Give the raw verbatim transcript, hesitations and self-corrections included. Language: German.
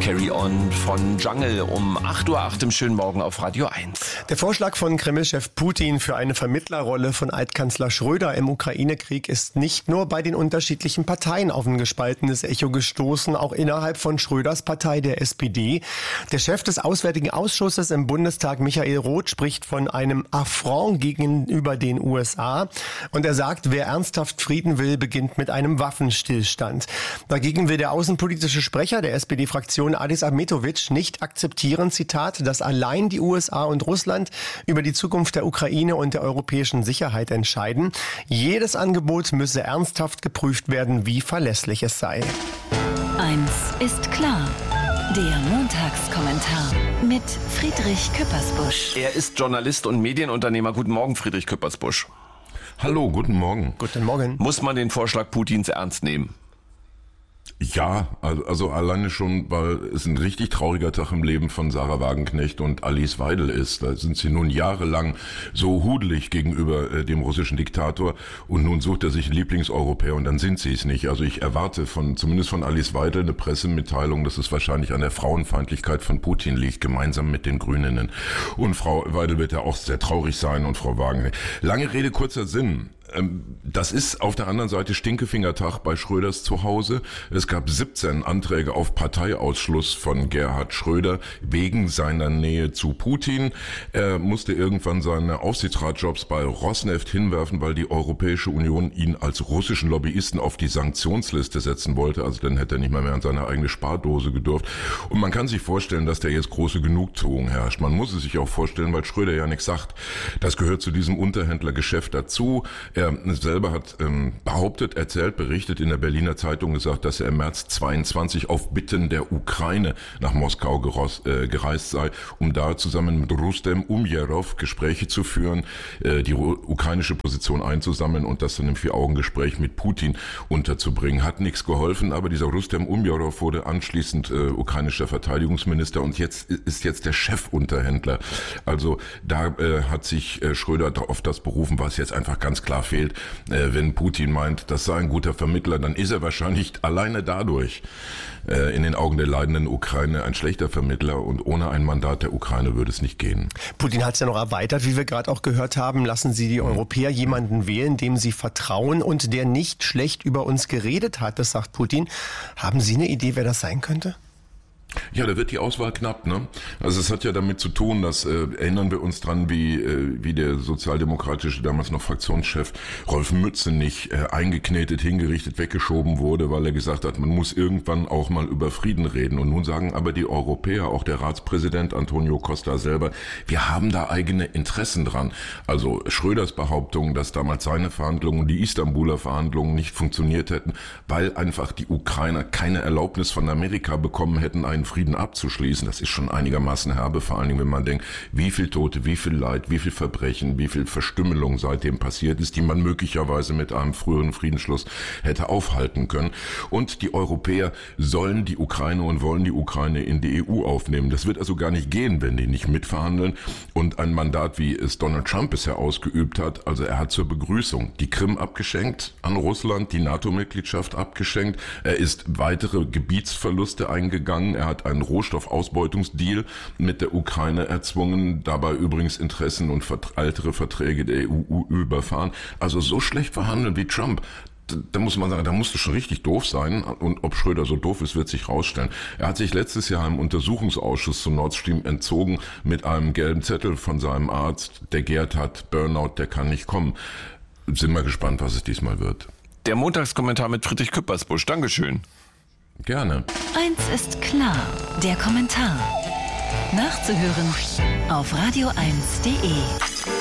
Carry On von Jungle um acht Uhr acht im schönen Morgen auf Radio eins. Der Vorschlag von Kreml-Chef Putin für eine Vermittlerrolle von Altkanzler Schröder im Ukraine-Krieg ist nicht nur bei den unterschiedlichen Parteien auf ein gespaltenes Echo gestoßen, auch innerhalb von Schröders Partei, der S P D. Der Chef des Auswärtigen Ausschusses im Bundestag, Michael Roth, spricht von einem Affront gegenüber den U S A. Und er sagt, wer ernsthaft Frieden will, beginnt mit einem Waffenstillstand. Dagegen will der außenpolitische Sprecher der S P D-Fraktion Adis Ahmetovic nicht akzeptieren, Zitat, dass allein die U S A und Russland über die Zukunft der Ukraine und der europäischen Sicherheit entscheiden. Jedes Angebot müsse ernsthaft geprüft werden, wie verlässlich es sei. Eins ist klar. Der Montagskommentar mit Friedrich Küppersbusch. Er ist Journalist und Medienunternehmer. Guten Morgen, Friedrich Küppersbusch. Hallo, guten Morgen. Guten Morgen. Muss man den Vorschlag Putins ernst nehmen? Ja, also, also alleine schon, weil es ein richtig trauriger Tag im Leben von Sarah Wagenknecht und Alice Weidel ist. Da sind sie nun jahrelang so hudelig gegenüber äh, dem russischen Diktator und nun sucht er sich einen Lieblingseuropäer und dann sind sie es nicht. Also ich erwarte von zumindest von Alice Weidel eine Pressemitteilung, dass es wahrscheinlich an der Frauenfeindlichkeit von Putin liegt, gemeinsam mit den Grüninnen. Und Frau Weidel wird ja auch sehr traurig sein und Frau Wagenknecht. Lange Rede, kurzer Sinn. Das ist auf der anderen Seite Stinkefingertag bei Schröders zu Hause. Es gab siebzehn Anträge auf Parteiausschluss von Gerhard Schröder wegen seiner Nähe zu Putin. Er musste irgendwann seine Aufsichtsratjobs bei Rosneft hinwerfen, weil die Europäische Union ihn als russischen Lobbyisten auf die Sanktionsliste setzen wollte. Also dann hätte er nicht mal mehr an seine eigene Spardose gedurft. Und man kann sich vorstellen, dass da jetzt große Genugtuung herrscht. Man muss es sich auch vorstellen, weil Schröder ja nichts sagt. Das gehört zu diesem Unterhändlergeschäft dazu. Er selber hat ähm, behauptet, erzählt, berichtet in der Berliner Zeitung gesagt, dass er im März zweiundzwanzig auf Bitten der Ukraine nach Moskau geros, äh, gereist sei, um da zusammen mit Rustem Umjerov Gespräche zu führen, äh, die ukrainische Position einzusammeln und das dann im Vier-Augen-Gespräch mit Putin unterzubringen. Hat nichts geholfen, aber dieser Rustem Umjerov wurde anschließend äh, ukrainischer Verteidigungsminister und jetzt ist jetzt der Chefunterhändler. Also da äh, hat sich äh, Schröder auf das berufen, was jetzt einfach ganz klar fehlt. Äh, wenn Putin meint, das sei ein guter Vermittler, dann ist er wahrscheinlich alleine dadurch äh, in den Augen der leidenden Ukraine ein schlechter Vermittler und ohne ein Mandat der Ukraine würde es nicht gehen. Putin hat es ja noch erweitert, wie wir gerade auch gehört haben. Lassen Sie die Europäer jemanden wählen, dem sie vertrauen und der nicht schlecht über uns geredet hat, das sagt Putin. Haben Sie eine Idee, wer das sein könnte? Ja, da wird die Auswahl knapp, ne? Also es hat ja damit zu tun, dass äh, erinnern wir uns dran, wie äh, wie der sozialdemokratische, damals noch Fraktionschef Rolf Mützenich äh, eingeknetet, hingerichtet, weggeschoben wurde, weil er gesagt hat, man muss irgendwann auch mal über Frieden reden. Und nun sagen aber die Europäer, auch der Ratspräsident Antonio Costa selber, wir haben da eigene Interessen dran. Also Schröders Behauptung, dass damals seine Verhandlungen, die Istanbuler Verhandlungen nicht funktioniert hätten, weil einfach die Ukrainer keine Erlaubnis von Amerika bekommen hätten, einen Frieden abzuschließen, das ist schon einigermaßen herbe, vor allen Dingen, wenn man denkt, wie viel Tote, wie viel Leid, wie viel Verbrechen, wie viel Verstümmelung seitdem passiert ist, die man möglicherweise mit einem früheren Friedensschluss hätte aufhalten können. Und die Europäer sollen die Ukraine und wollen die Ukraine in die E U aufnehmen. Das wird also gar nicht gehen, wenn die nicht mitverhandeln. Und ein Mandat, wie es Donald Trump bisher ausgeübt hat, also er hat zur Begrüßung die Krim abgeschenkt an Russland, die NATO-Mitgliedschaft abgeschenkt, er ist weitere Gebietsverluste eingegangen, er hat einen Rohstoffausbeutungsdeal mit der Ukraine erzwungen, dabei übrigens Interessen und ältere Verträge der E U überfahren. Also so schlecht verhandeln wie Trump. Da muss man sagen, da musst du schon richtig doof sein. Und ob Schröder so doof ist, wird sich rausstellen. Er hat sich letztes Jahr im Untersuchungsausschuss zu Nord Stream entzogen mit einem gelben Zettel von seinem Arzt. Der Gerd hat Burnout, der kann nicht kommen. Sind wir gespannt, was es diesmal wird. Der Montagskommentar mit Friedrich Küppersbusch. Dankeschön. Gerne. Eins ist klar, der Kommentar. Nachzuhören auf radio eins punkt de.